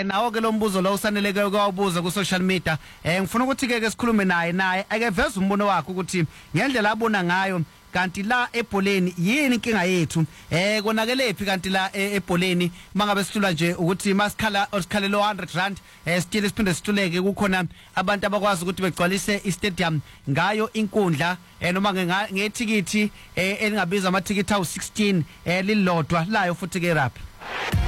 nawo ke lo mbuzo lo usaneleke ukawubuza ku social media ngifuna ukuthi ke sikhulume naye ake veza umbono wakhe ukuthi ngendlela abona ngayo kanti la ebholeni yini inkinga yethu konakelephi kanti la ebholeni mangabe sithula nje ukuthi masikhala lo 100 rand sitile siphinde sithuleke kukhona abantu abakwazi ukuthi begcwalise istadium ngayo inkundla noma ngethikithi elingabiza amathikiti awu 16 lilodwa layo futhi ke rap